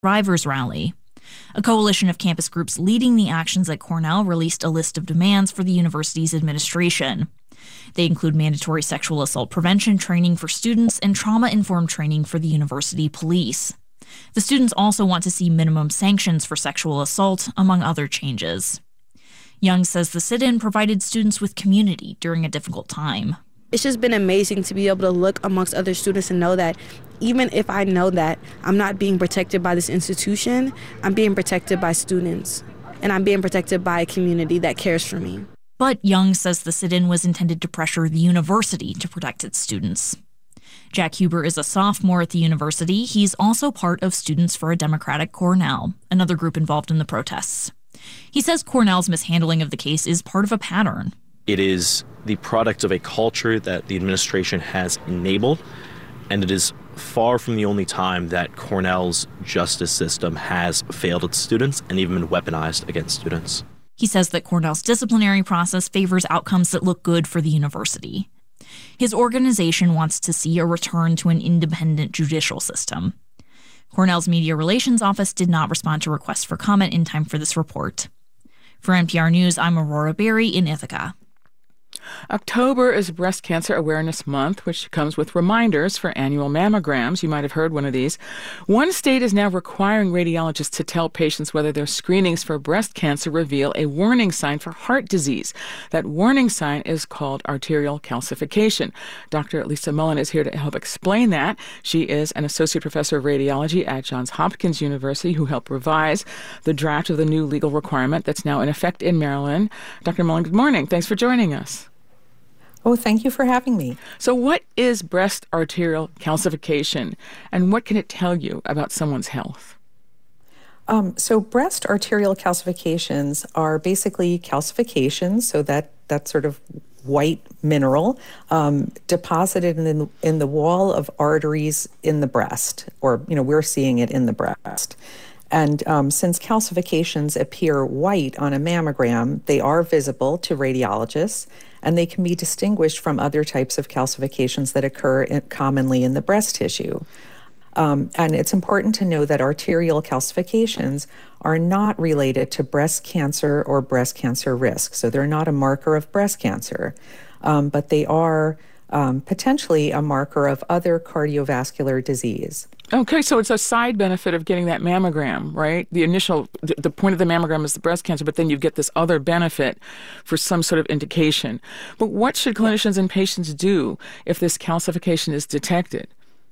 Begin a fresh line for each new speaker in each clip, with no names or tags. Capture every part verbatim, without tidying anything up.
Survivors Rally. A coalition of campus groups leading the actions at Cornell released a list of demands for the university's administration. They include mandatory sexual assault prevention training for students and trauma-informed training for the university police. The students also want to see minimum sanctions for sexual assault, among other changes. Young says the sit-in provided students with community during a difficult time.
It's just been amazing to be able to look amongst other students and know that even if I know that I'm not being protected by this institution, I'm being protected by students, and I'm being protected by a community that cares for me.
But Young says the sit-in was intended to pressure the university to protect its students. Jack Huber is a sophomore at the university. He's also part of Students for a Democratic Cornell, another group involved in the protests. He says Cornell's mishandling of the case is part of a pattern.
It is the product of a culture that the administration has enabled, and it is far from the only time that Cornell's justice system has failed its students and even been weaponized against students.
He says that Cornell's disciplinary process favors outcomes that look good for the university. His organization wants to see a return to an independent judicial system. Cornell's media relations office did not respond to requests for comment in time for this report. For N P R News, I'm Aurora Berry in Ithaca.
October is Breast Cancer Awareness Month, which comes with reminders for annual mammograms. You might have heard one of these. One state is now requiring radiologists to tell patients whether their screenings for breast cancer reveal a warning sign for heart disease. That warning sign is called arterial calcification. Doctor Lisa Mullen is here to help explain that. She is an associate professor of radiology at Johns Hopkins University who helped revise the draft of the new legal requirement that's now in effect in Maryland. Doctor Mullen, good morning. Thanks for joining us.
Oh, thank you for having me.
So what is breast arterial calcification, and what can it tell you about someone's health?
Um, so breast arterial calcifications are basically calcifications, so that, that sort of white mineral um, deposited in the, in the wall of arteries in the breast, or, you know, we're seeing it in the breast. And um, since calcifications appear white on a mammogram, they are visible to radiologists, and they can be distinguished from other types of calcifications that occur in, commonly in the breast tissue. Um, and it's important to know that arterial calcifications are not related to breast cancer or breast cancer risk. So they're not a marker of breast cancer, um, but they are um, potentially a marker of other cardiovascular disease.
Okay, so it's a side benefit of getting that mammogram, right? The initial, the point of the mammogram is the breast cancer, but then you get this other benefit for some sort of indication. But what should clinicians and patients do if this calcification is detected?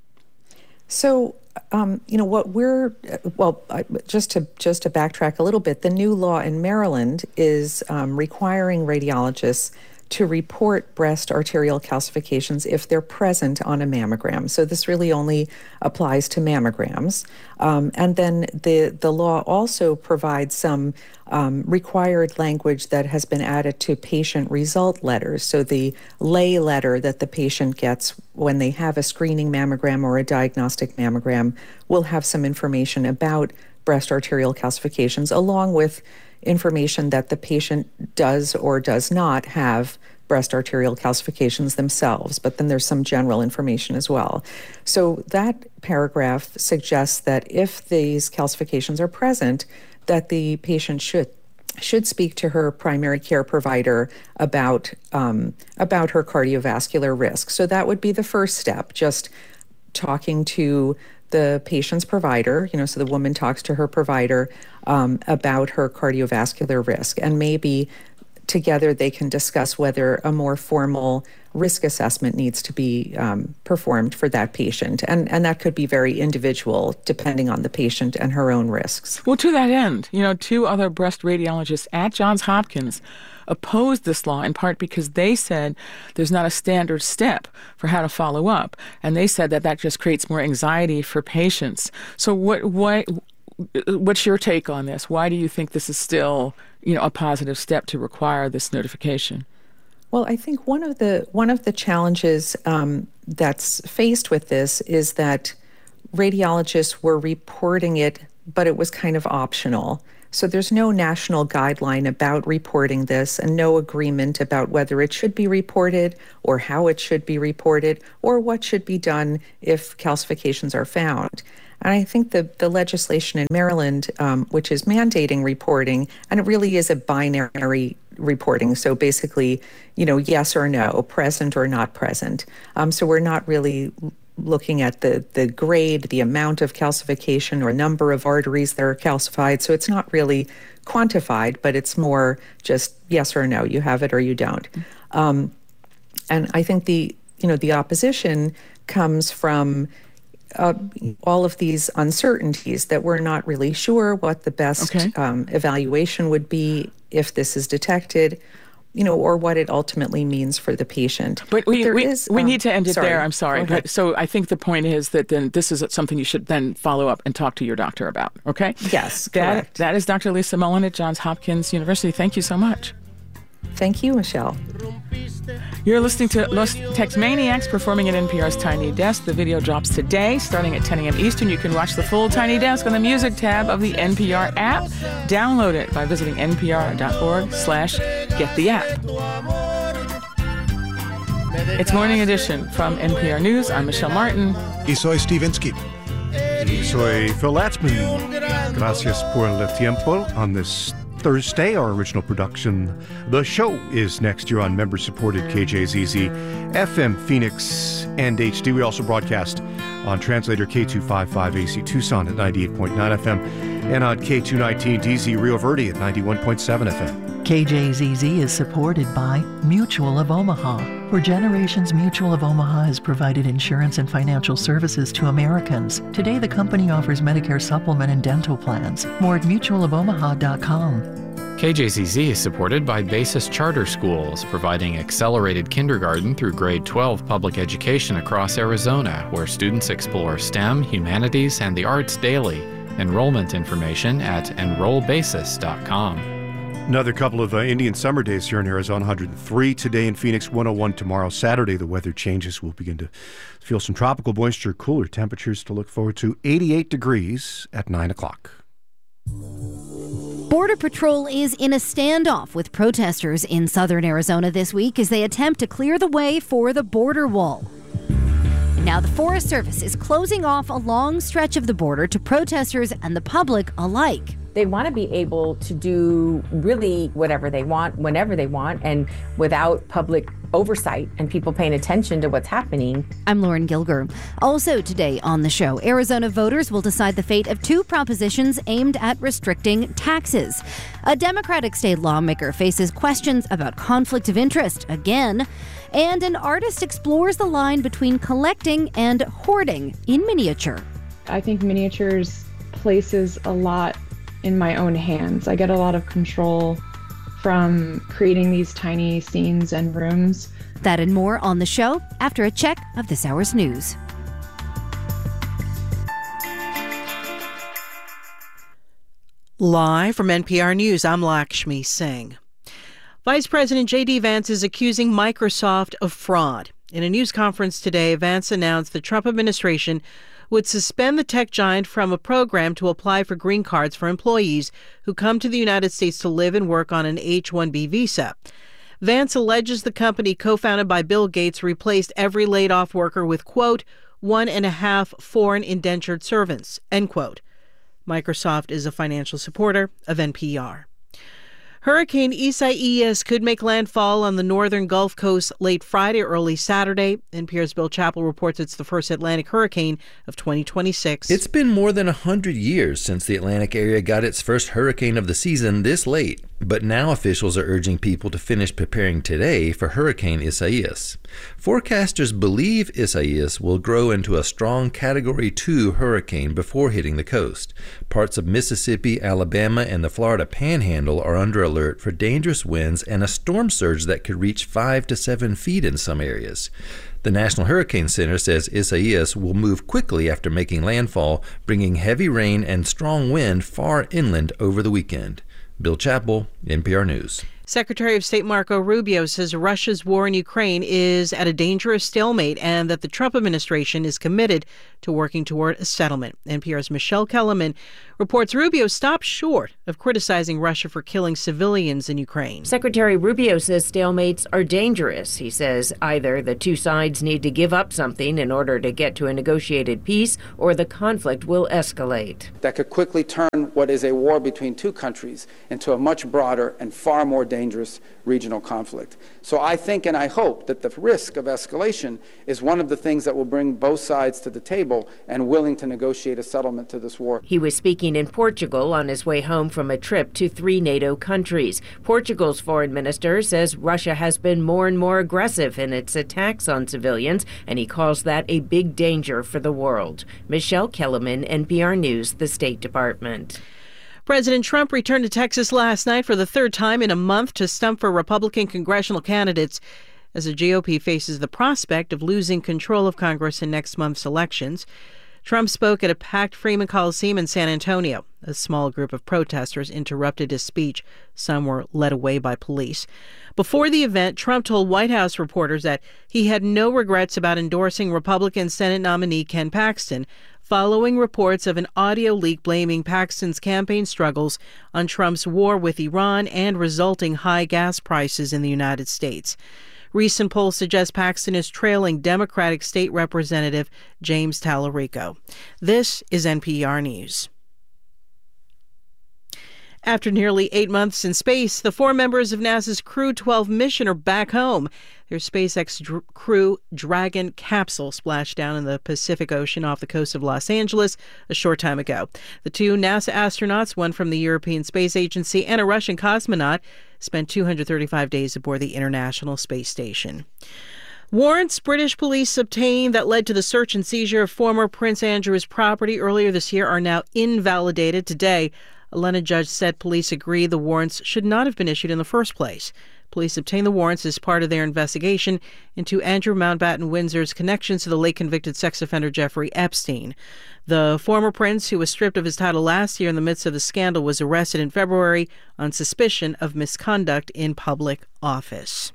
So, um, you know, what we're, well, just to just to backtrack a little bit, the new law in Maryland is um, requiring radiologists to report breast arterial calcifications if they're present on a mammogram. So this really only applies to mammograms. Um, and then the, the law also provides some um, required language that has been added to patient result letters. So the lay letter that the patient gets when they have a screening mammogram or a diagnostic mammogram will have some information about breast arterial calcifications, along with information that the patient does or does not have breast arterial calcifications themselves, but then there's some general information as well. So that paragraph suggests that if these calcifications are present, that the patient should should speak to her primary care provider about um, about her cardiovascular risk. So that would be the first step, just talking to the patient's provider, you know, so the woman talks to her provider um, about her cardiovascular risk, and maybe together they can discuss whether a more formal risk assessment needs to be um, performed for that patient. And, and that could be very individual depending on the patient and her own risks.
Well, to that end, you know, two other breast radiologists at Johns Hopkins opposed this law in part because they said there's not a standard step for how to follow up. And they said that that just creates more anxiety for patients. So what, what, what's your take on this? Why do you think this is still, you know, a positive step to require this notification?
Well, I think one of the one of the challenges um, that's faced with this is that radiologists were reporting it, but it was kind of optional. So there's no national guideline about reporting this and no agreement about whether it should be reported or how it should be reported or what should be done if calcifications are found. And I think the, the legislation in Maryland, um, which is mandating reporting, and it really is a binary reporting. So basically, you know, yes or no, present or not present. Um, so we're not really looking at the, the grade, the amount of calcification or number of arteries that are calcified. So it's not really quantified, but it's more just yes or no, you have it or you don't. Um, and I think the, you know, the opposition comes from uh, all of these uncertainties that we're not really sure what the best
okay.
um, evaluation would be if this is detected, you know, or what it ultimately means for the patient.
But we
but
we,
is,
we
um,
need to end it
sorry,
there. I'm sorry. But, so I think the point is that then this is something you should then follow up and talk to your doctor about, okay?
Yes,
that,
correct.
That is Doctor Lisa Mullen at Johns Hopkins University. Thank you so much.
Thank you, Michelle.
You're listening to Los Tex-Maniacs performing at N P R's Tiny Desk. The video drops today, starting at ten a.m. Eastern. You can watch the full Tiny Desk on the music tab of the N P R app. Download it by visiting npr.org slash get the app. It's Morning Edition from N P R News. I'm Michelle Martin.
Y soy Steve Inskeep. Y soy Phil Latzman. Gracias por el tiempo on this Thursday, our original production. The show is next year on member-supported K J Z Z, F M Phoenix, and H D. We also broadcast on translator K two fifty-five A C Tucson at ninety-eight point nine F M and on K two nineteen D Z Rio Verde at ninety-one point seven F M.
K J Z Z is supported by Mutual of Omaha. For generations, Mutual of Omaha has provided insurance and financial services to Americans. Today, the company offers Medicare supplement and dental plans. More at mutual of omaha dot com.
K J Z Z is supported by Basis Charter Schools, providing accelerated kindergarten through grade twelve public education across Arizona, where students explore STEM, humanities, and the arts daily. Enrollment information at enroll basis dot com.
Another couple of uh, Indian summer days here in Arizona, one hundred three today in Phoenix, one oh one tomorrow. Saturday, the weather changes. We'll begin to feel some tropical moisture, cooler temperatures to look forward to. eighty-eight degrees at nine o'clock.
Border Patrol is in a standoff with protesters in southern Arizona this week as they attempt to clear the way for the border wall. Now the Forest Service is closing off a long stretch of the border to protesters and the public alike.
They want to be able to do really whatever they want, whenever they want, and without public oversight and people paying attention to what's happening.
I'm Lauren Gilger. Also today on the show, Arizona voters will decide the fate of two propositions aimed at restricting taxes. A Democratic state lawmaker faces questions about conflict of interest again. And an artist explores the line between collecting and hoarding in miniature.
I think miniatures places a lot in my own hands. I get a lot of control from creating these tiny scenes and rooms.
That and more on the show after a check of this hour's news.
Live from N P R News, I'm Lakshmi Singh. Vice President J D. Vance is accusing Microsoft of fraud. In a news conference today, Vance announced the Trump administration would suspend the tech giant from a program to apply for green cards for employees who come to the United States to live and work on an H one B visa. Vance alleges the company co-founded by Bill Gates replaced every laid-off worker with, quote, one and a half foreign indentured servants, end quote. Microsoft is a financial supporter of N P R. Hurricane Isaias could make landfall on the northern Gulf Coast late Friday, early Saturday. N P R's Bill Chappell reports it's the first Atlantic hurricane of twenty twenty-six.
It's been more than one hundred years since the Atlantic area got its first hurricane of the season this late. But now officials are urging people to finish preparing today for Hurricane Isaias. Forecasters believe Isaias will grow into a strong Category two hurricane before hitting the coast. Parts of Mississippi, Alabama, and the Florida Panhandle are under alert for dangerous winds and a storm surge that could reach five to seven feet in some areas. The National Hurricane Center says Isaias will move quickly after making landfall, bringing heavy rain and strong wind far inland over the weekend. Bill Chappell, N P R News.
Secretary of State Marco Rubio says Russia's war in Ukraine is at a dangerous stalemate and that the Trump administration is committed to working toward a settlement. N P R's Michelle Kellerman reports Rubio stopped short of criticizing Russia for killing civilians in Ukraine.
Secretary Rubio says stalemates are dangerous. He says either the two sides need to give up something in order to get to a negotiated peace, or the conflict will escalate.
That could quickly turn what is a war between two countries into a much broader and far more dangerous regional conflict. So I think and I hope that the risk of escalation is one of the things that will bring both sides to the table and willing to negotiate a settlement to this war.
He was speaking in Portugal on his way home from a trip to three NATO countries. Portugal's foreign minister says Russia has been more and more aggressive in its attacks on civilians, and he calls that a big danger for the world. Michelle Kellerman, N P R News, the State Department.
President Trump returned to Texas last night for the third time in a month to stump for Republican congressional candidates as the G O P faces the prospect of losing control of Congress in next month's elections. Trump spoke at a packed Freeman Coliseum in San Antonio. A small group of protesters interrupted his speech. Some were led away by police. Before the event, Trump told White House reporters that he had no regrets about endorsing Republican Senate nominee Ken Paxton, following reports of an audio leak blaming Paxton's campaign struggles on Trump's war with Iran and resulting high gas prices in the United States. Recent polls suggest Paxton is trailing Democratic State Representative James Tallarico. This is N P R News. After nearly eight months in space, the four members of NASA's Crew twelve mission are back home. Their SpaceX Dr- Crew Dragon capsule splashed down in the Pacific Ocean off the coast of Los Angeles a short time ago. The two NASA astronauts, one from the European Space Agency and a Russian cosmonaut, spent two hundred thirty-five days aboard the International Space Station. Warrants British police obtained that led to the search and seizure of former Prince Andrew's property earlier this year are now invalidated today. A London judge said police agree the warrants should not have been issued in the first place. Police obtained the warrants as part of their investigation into Andrew Mountbatten Windsor's connections to the late convicted sex offender Jeffrey Epstein. The former prince, who was stripped of his title last year in the midst of the scandal, was arrested in February on suspicion of misconduct in public office.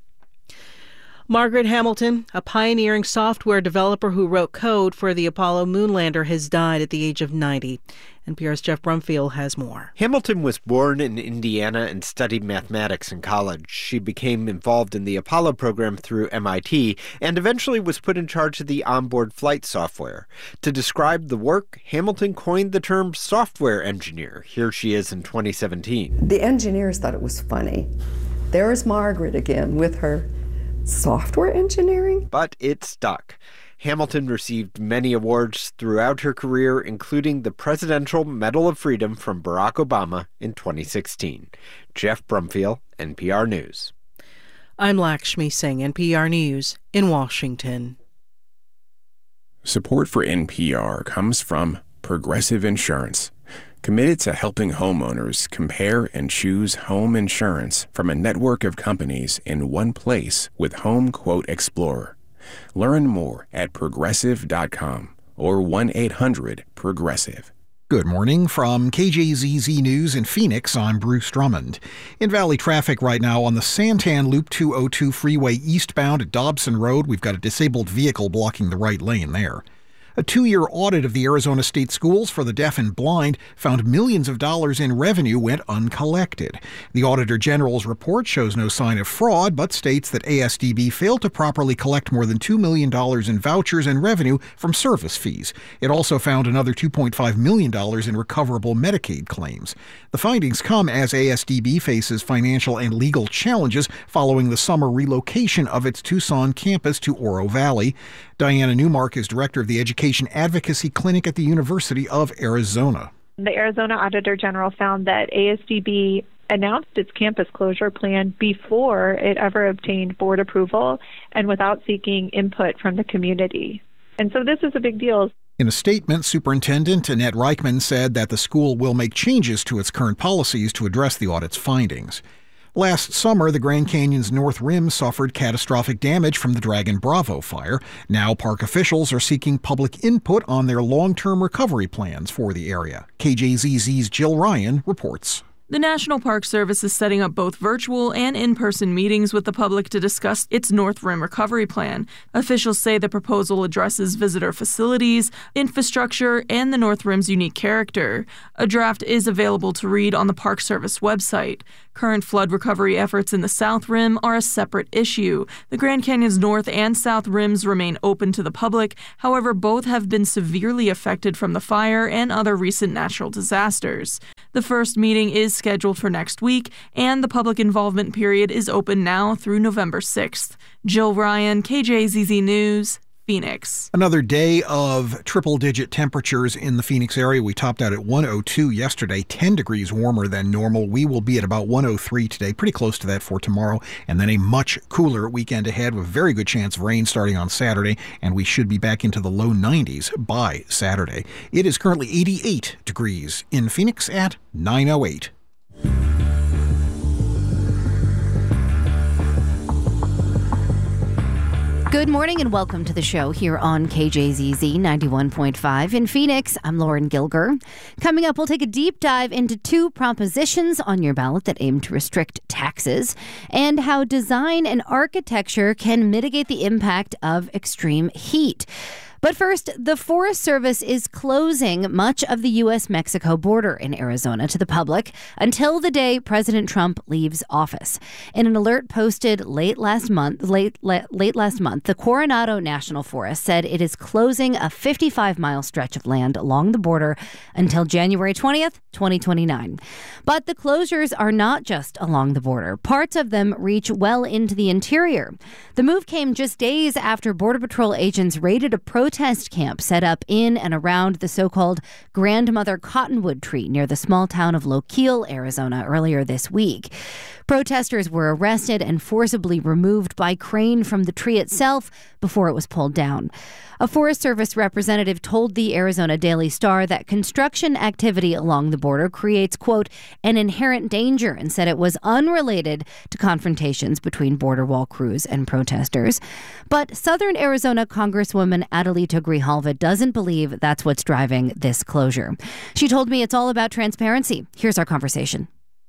Margaret Hamilton, a pioneering software developer who wrote code for the Apollo moonlander, has died at the age of ninety. N P R's Jeff Brumfield has more.
Hamilton was born in Indiana and studied mathematics in college. She became involved in the Apollo program through M I T and eventually was put in charge of the onboard flight software. To describe the work, Hamilton coined the term software engineer. Here she is in twenty seventeen.
The engineers thought it was funny. There's Margaret again with her software engineering?
But it stuck. Hamilton received many awards throughout her career, including the Presidential Medal of Freedom from Barack Obama in twenty sixteen. Jeff Brumfield, N P R News.
I'm Lakshmi Singh, N P R News in Washington.
Support for N P R comes from Progressive Insurance, committed to helping homeowners compare and choose home insurance from a network of companies in one place with Home Quote Explorer. Learn more at progressive dot com or one eight hundred progressive.
Good morning from K J Z Z News in Phoenix. I'm Bruce Drummond. In Valley traffic right now on the Santan Loop two oh two freeway eastbound at Dobson Road. We've got a disabled vehicle blocking the right lane there. A two-year audit of the Arizona State Schools for the deaf and blind found millions of dollars in revenue went uncollected. The Auditor General's report shows no sign of fraud, but states that A S D B failed to properly collect more than two million dollars in vouchers and revenue from service fees. It also found another two point five million dollars in recoverable Medicaid claims. The findings come as A S D B faces financial and legal challenges following the summer relocation of its Tucson campus to Oro Valley. Diana Newmark is director of the Education Advocacy Clinic at the University of Arizona.
The Arizona Auditor General found that A S D B announced its campus closure plan before it ever obtained board approval and without seeking input from the community. And so this is a big deal.
In a statement, Superintendent Annette Reichman said that the school will make changes to its current policies to address the audit's findings. Last summer, the Grand Canyon's North Rim suffered catastrophic damage from the Dragon Bravo fire. Now, park officials are seeking public input on their long-term recovery plans for the area. K J Z Z's Jill Ryan reports.
The National Park Service is setting up both virtual and in-person meetings with the public to discuss its North Rim recovery plan. Officials say the proposal addresses visitor facilities, infrastructure, and the North Rim's unique character. A draft is available to read on the Park Service website. Current flood recovery efforts in the South Rim are a separate issue. The Grand Canyon's North and South Rims remain open to the public. However, both have been severely affected from the fire and other recent natural disasters. The first meeting is scheduled for next week, and the public involvement period is open now through November sixth. Jill Ryan, K J Z Z News, Phoenix.
Another day of triple-digit temperatures in the Phoenix area. We topped out at one oh two yesterday, ten degrees warmer than normal. We will be at about one oh three today, pretty close to that for tomorrow, and then a much cooler weekend ahead with very good chance of rain starting on Saturday, and we should be back into the low nineties by Saturday. It is currently eighty-eight degrees in Phoenix at nine oh eight.
Good morning and welcome to the show here on K J Z Z ninety-one point five in Phoenix. I'm Lauren Gilger. Coming up, we'll take a deep dive into two propositions on your ballot that aim to restrict taxes and how design and architecture can mitigate the impact of extreme heat. But first, the Forest Service is closing much of the U S Mexico border in Arizona to the public until the day President Trump leaves office. In an alert posted late last month, late, late, late last month, the Coronado National Forest said it is closing a fifty-five mile stretch of land along the border until January twentieth, twenty twenty-nine. But the closures are not just along the border. Parts of them reach well into the interior. The move came just days after Border Patrol agents raided a protest Protest camp set up in and around the so-called grandmother cottonwood tree near the small town of Loquil, Arizona, earlier this week. Protesters were arrested and forcibly removed by crane from the tree itself before it was pulled down. A Forest Service representative told the Arizona Daily Star that construction activity along the border creates, quote, an inherent danger, and said it was unrelated to confrontations between border wall crews and protesters. But Southern Arizona Congresswoman Adelita Grijalva doesn't believe that's what's driving this closure. She told me it's all about transparency. Here's our conversation.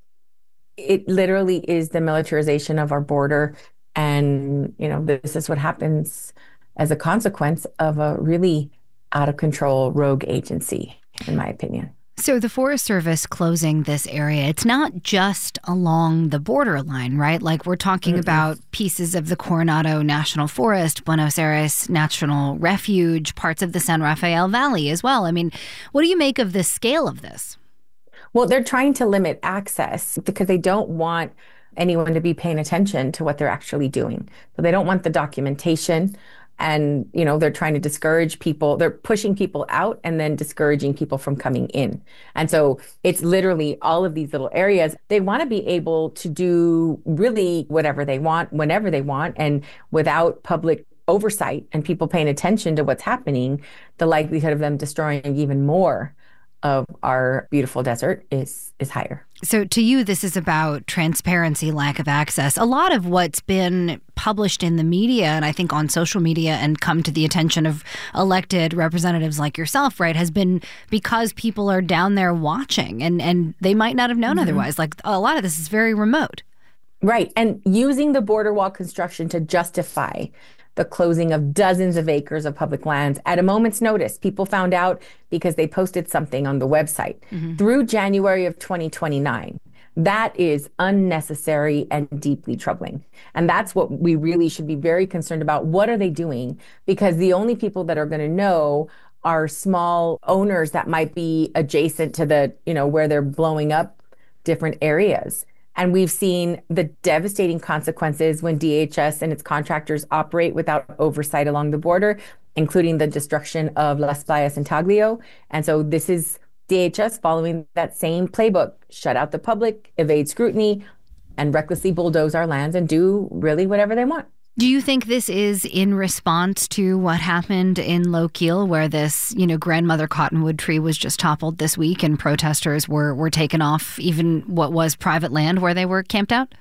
It literally is the militarization of our border. And, you know, this is what happens as a consequence of a really out of control rogue agency, in my opinion.
So the Forest Service closing this area, it's not just along the borderline, right? Like we're talking mm-hmm. about pieces of the Coronado National Forest, Buenos Aires National Refuge, parts of the San Rafael Valley as well. I mean, what do you make of the scale of this?
Well, they're trying to limit access because they don't want anyone to be paying attention to what they're actually doing. So they don't want the documentation. And, you know, they're trying to discourage people. They're pushing people out and then discouraging people from coming in. And so it's literally all of these little areas. They want to be able to do really whatever they want, whenever they want, and without public oversight and people paying attention to what's happening, the likelihood of them destroying even more of our beautiful desert is is higher.
So to you, this is about transparency, lack of access. A lot of what's been published in the media and I think on social media and come to the attention of elected representatives like yourself, right, has been because people are down there watching and, and they might not have known mm-hmm. otherwise. Like a lot of this is very remote.
Right. And using the border wall construction to justify the closing of dozens of acres of public lands at a moment's notice. People found out because they posted something on the website mm-hmm. through January of twenty twenty-nine. That is unnecessary and deeply troubling. And that's what we really should be very concerned about. What are they doing? Because the only people that are going to know are small owners that might be adjacent to the, you know, where they're blowing up different areas. And we've seen the devastating consequences when D H S and its contractors operate without oversight along the border, including the destruction of Las Playas and Taglio. And so this is D H S following that same playbook: shut out the public, evade scrutiny, and recklessly bulldoze our lands and do really whatever they want.
Do you think this is in response to what happened in Loquil, where this, you know, grandmother cottonwood tree was just toppled this week and protesters were, were taken off even what was private land where they were camped out?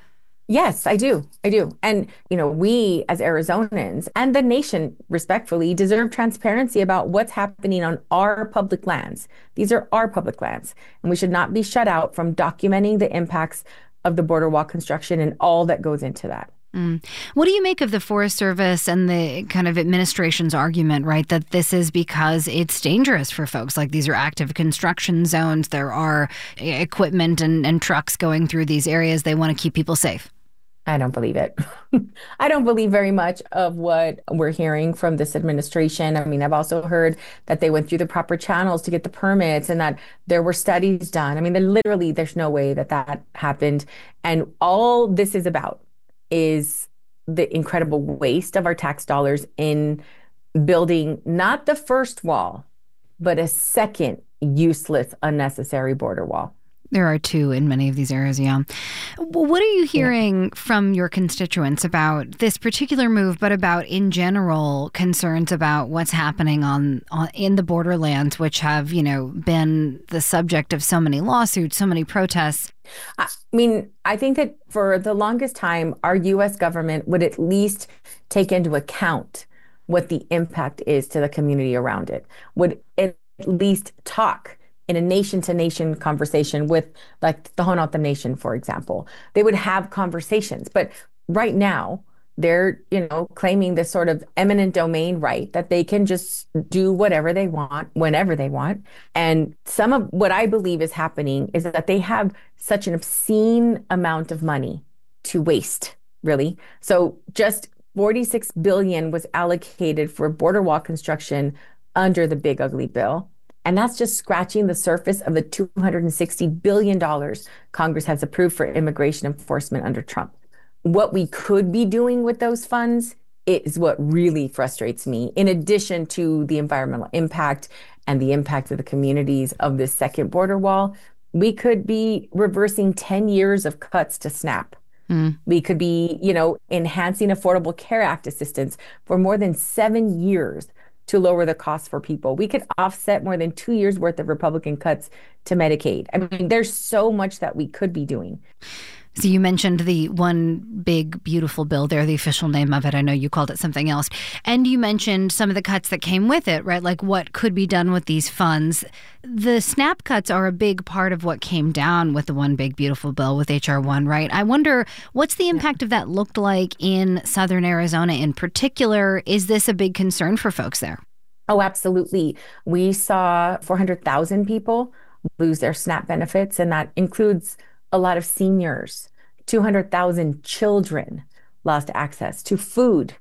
Yes, I do. I do. And, you know, we as Arizonans and the nation, respectfully, deserve transparency about what's happening on our public lands. These are our public lands, and we should not be shut out from documenting the impacts of the border wall construction and all that goes into that.
Mm. What do you make of the Forest Service and the kind of administration's argument, right, that this is because it's dangerous for folks? Like, these are active construction zones. There are equipment and, and trucks going through these areas. They want to keep people safe.
I don't believe it. I don't believe very much of what we're hearing from this administration. I mean, I've also heard that they went through the proper channels to get the permits and that there were studies done. I mean, literally, there's no way that that happened. And all this is about is the incredible waste of our tax dollars in building not the first wall, but a second useless, unnecessary border wall.
There are two in many of these areas, yeah. What are you hearing yeah. from your constituents about this particular move, but about, in general, concerns about what's happening on, on in the borderlands, which have, you know, been the subject of so many lawsuits, so many protests?
I mean, I think that for the longest time, our U S government would at least take into account what the impact is to the community around it, would at least talk in a nation-to-nation conversation with, like, the Ho'ono'to Nation, for example. They would have conversations. But right now, they're, you know, claiming this sort of eminent domain right that they can just do whatever they want, whenever they want. And some of what I believe is happening is that they have such an obscene amount of money to waste, really. So just forty-six billion dollars was allocated for border wall construction under the Big Ugly Bill. And that's just scratching the surface of the two hundred sixty billion dollars Congress has approved for immigration enforcement under Trump. What we could be doing with those funds is what really frustrates me, in addition to the environmental impact and the impact of the communities of this second border wall. We could be reversing ten years of cuts to SNAP. Mm. We could be, you know, enhancing Affordable Care Act assistance for more than seven years to lower the cost for people. We could offset more than two years worth of Republican cuts to Medicaid. I mean, there's so much that we could be doing.
So you mentioned the one big, beautiful bill there, the official name of it. I know you called it something else. And you mentioned some of the cuts that came with it, right? Like what could be done with these funds. The SNAP cuts are a big part of what came down with the one big, beautiful bill with H R one, right? I wonder, what's the impact of that looked like in Southern Arizona in particular? Is this a big concern for folks there?
Oh, absolutely. We saw four hundred thousand people lose their SNAP benefits, and that includes a lot of seniors. two hundred thousand children lost access to food.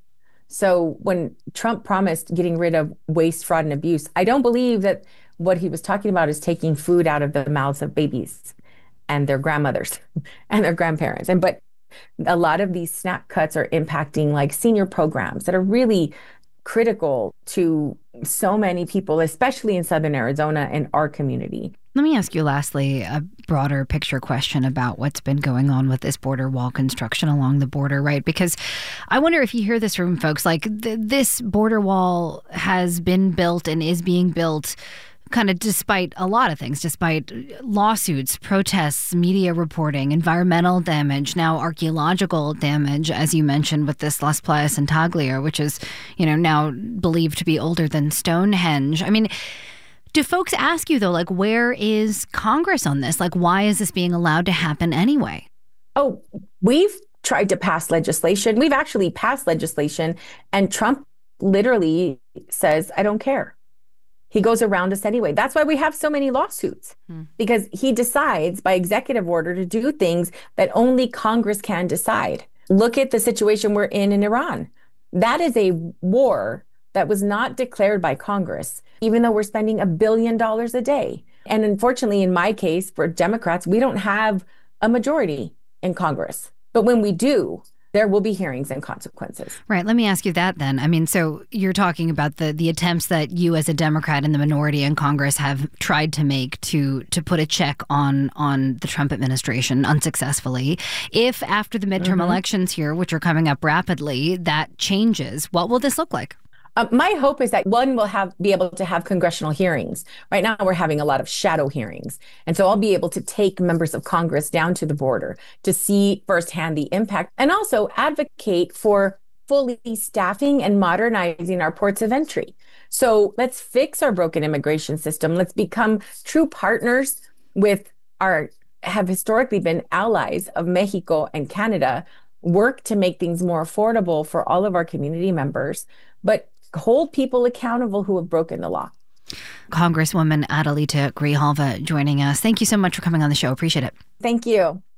So when Trump promised getting rid of waste, fraud, and abuse, I don't believe that what he was talking about is taking food out of the mouths of babies and their grandmothers and their grandparents. And but a lot of these SNAP cuts are impacting like senior programs that are really critical to so many people, especially in Southern Arizona and our community.
Let me ask you lastly a broader picture question about what's been going on with this border wall construction along the border, right? Because I wonder if you hear this from folks, like th- this border wall has been built and is being built kind of despite a lot of things, despite lawsuits, protests, media reporting, environmental damage, now archaeological damage, as you mentioned with this Las Playas Intaglia, which is, you know, now believed to be older than Stonehenge. I mean, do folks ask you, though, like, where is Congress on this? Like, why is this being allowed to happen anyway?
Oh, we've tried to pass legislation. We've actually passed legislation, and Trump literally says, I don't care. He goes around us anyway. That's why we have so many lawsuits, hmm. because he decides by executive order to do things that only Congress can decide. Look at the situation we're in in Iran. That is a war that was not declared by Congress, even though we're spending a billion dollars a day. And unfortunately, in my case, for Democrats, we don't have a majority in Congress. But when we do, there will be hearings and consequences.
Right. Let me ask you that then. I mean, so you're talking about the the attempts that you as a Democrat in the minority in Congress have tried to make to to put a check on on the Trump administration unsuccessfully. If after the midterm mm-hmm. elections here, which are coming up rapidly, that changes, what will this look like?
Uh, my hope is that one will have be able to have congressional hearings. Right now, we're having a lot of shadow hearings. And so I'll be able to take members of Congress down to the border to see firsthand the impact and also advocate for fully staffing and modernizing our ports of entry. So let's fix our broken immigration system. Let's become true partners with our, have historically been allies of Mexico and Canada, work to make things more affordable for all of our community members, but hold people accountable who have broken the law.
Congresswoman Adelita Grijalva joining us. Thank you so much for coming on the show. Appreciate it.
Thank you.